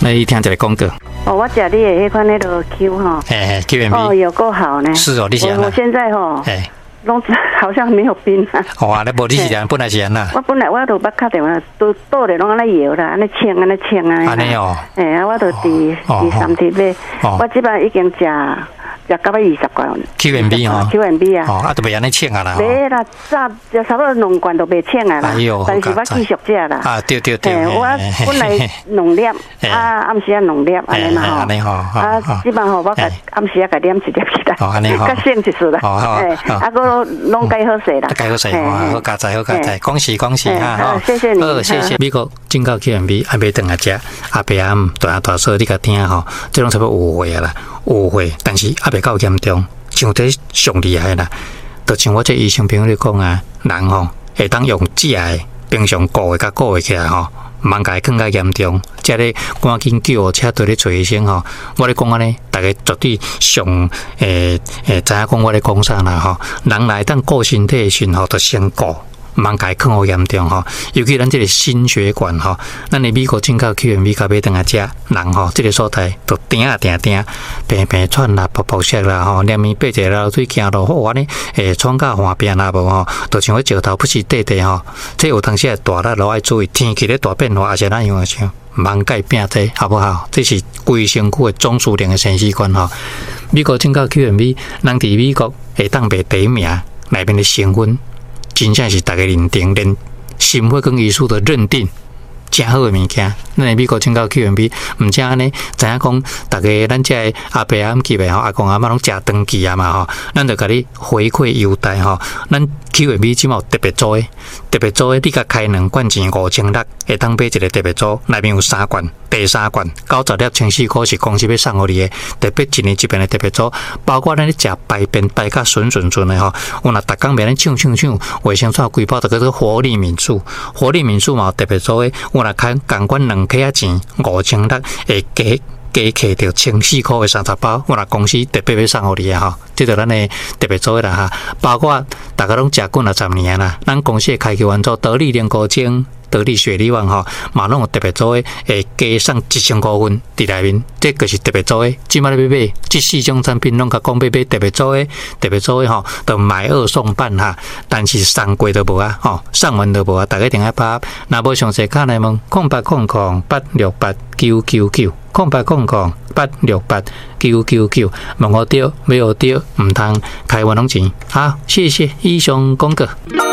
那你听一个广告。 哦，我吃你的那款那个 Q 哈， 哎 ，QMB 哦，有够好呢。 是哦，你讲我现在哈， 哎， 拢好像没有冰啊。 哦啊，那无你是讲本来是安啦。 我本来我都捌敲电话，都倒咧拢安尼摇啦，安尼称安尼称啊。 安尼哦。 哎，啊，我都第三天买，我即摆已经食到要20罐。 QMB 哦 ，QMB 啊。 哦，啊，都袂安尼称啊啦。 袂啦，早就差不多2罐都袂称啊啦。 哎呦， 但是我继续食啦。 啊，对对对。 我本来2粒，暗时啊2粒，安尼嘛吼。 安尼吼。 啊，即摆吼，我甲暗时啊甲念1粒起来。 哦，安尼吼。 较省一丝啦。 哦， 啊，个拢介好势啦。 介好势，好加载，好加载，恭喜恭喜啊！ 好，谢谢你。 好，谢谢。美国进口 QMB 还没等下食，阿伯暗大说你甲听吼，这种差不多误会啊啦，误会，但是还袂够严重。像这上厉害啦，就像我这医生朋友讲啊，人吼会当用食的，平常顾的甲顾的起来吼，茫个更加严重。即咧赶紧叫车队咧找医生吼，我咧讲安尼，大家绝对上知影讲我咧讲啥啦吼。人来当顾身体的时候，就先顾。茫个更好严重吼，尤其咱这个心血管吼，咱的美国进口 QMB 咖啡等下食人吼，这个所在都定平喘啦、噗噗声啦吼，连面爬一个楼梯行路好安尼，喘到换边啦无吼，就像迄石头不是地吼，这有当时大力落爱注意天气咧大变化，也是咱样像茫个变这好不好？这是规身躯的总数量的生死观吼。美国进口 QMB， 人伫美国会当卖第一名，内面的成分。真正是大家认定，连心血管医师都认定真好的物件。咱的美国进口 QMB， 唔正安尼，知影讲大家咱这阿伯阿姆级的吼，阿公阿妈拢食长期啊嘛吼，咱就甲你回馈优待吼。咱 QMB 即毛特别做的，你甲开2罐钱5600，会当买一个特别组，内面有3罐，第3罐90粒1,400块是公司要送互你的，特别1年1遍的特别组，包括咱咧食排便排甲顺的吼，有若逐工袂咱抢，卫生纸规包，就叫做活力敏素嘛有特别组的，有若开共款2克仔钱5600，会加摕着1,400块的30包，我若公司特别要送互你的吼，这就咱的特别组的啦哈，包括大家拢食滚了10年啦，咱公司开球完做得力莲菇精。得力雪梨丸吼，嘛拢有特别组的，会加送1000块分伫内面，这就是特别组的。即摆咧要买，这4种产品拢甲讲要买特别组的吼，就买2送半哈。但是送过都无啊，吼，送完都无啊，大家定爱拍。若无详细看来问0800-868-999，0800-868-999，问我对，没有对，唔通开玩弄钱。好，谢谢以上广告。